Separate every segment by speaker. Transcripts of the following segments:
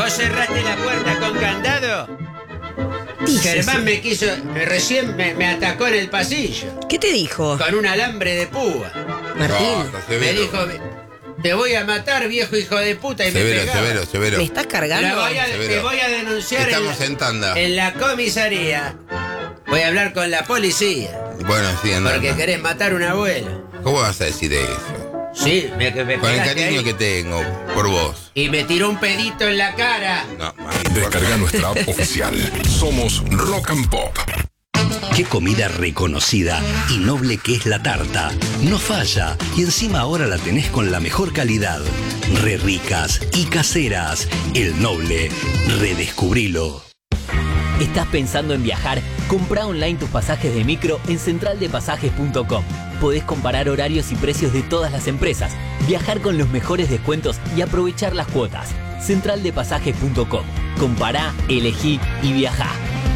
Speaker 1: ¿Vos cerraste la puerta con candado? Germán recién me atacó en el pasillo.
Speaker 2: ¿Qué te dijo?
Speaker 1: Con un alambre de púa.
Speaker 2: Martín.
Speaker 1: Me dijo, te voy a matar, viejo hijo de puta, y
Speaker 3: Severo,
Speaker 1: me pegaba.
Speaker 3: severo.
Speaker 2: ¿Me estás cargando?
Speaker 1: Te voy a denunciar
Speaker 3: Estamos en tanda.
Speaker 1: en la comisaría. Voy a hablar con la policía.
Speaker 3: Bueno, sí, anda.
Speaker 1: Porque querés matar a un abuelo.
Speaker 3: ¿Cómo vas a decir eso?
Speaker 1: Sí, me
Speaker 3: Con el
Speaker 1: pegaste
Speaker 3: cariño
Speaker 1: ahí.
Speaker 3: que tengo por vos.
Speaker 1: Y me tiró un pedito en la cara.
Speaker 3: No,
Speaker 4: Descarga nuestra app oficial. Somos Rock and Pop.
Speaker 5: Qué comida reconocida y noble que es la tarta. No falla y encima ahora la tenés con la mejor calidad. Re ricas y caseras. El Noble. Redescubrilo.
Speaker 6: ¿Estás pensando en viajar? Comprá online tus pasajes de micro en centraldepasajes.com. Podés comparar horarios y precios de todas las empresas, viajar con los mejores descuentos y aprovechar las cuotas. Centraldepasajes.com. Compará, elegí y viajá.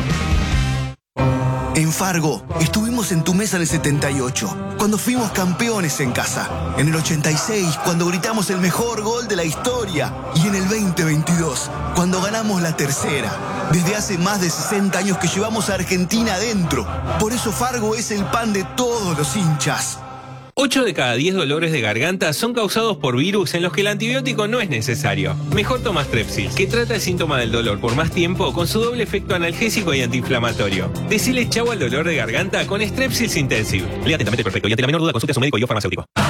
Speaker 7: En Fargo, estuvimos en tu mesa en el 78, cuando fuimos campeones en casa. En el 86, cuando gritamos el mejor gol de la historia. Y en el 2022, cuando ganamos la tercera. Desde hace más de 60 años que llevamos a Argentina adentro. Por eso Fargo es el pan de todos los hinchas.
Speaker 8: 8 de cada 10 dolores de garganta son causados por virus en los que el antibiótico no es necesario. Mejor toma Strepsil, que trata el síntoma del dolor por más tiempo con su doble efecto analgésico y antiinflamatorio. Decile chau al dolor de garganta con Strepsils Intensive. Lea atentamente el prospecto y ante la menor duda consulte a su médico y o farmacéutico.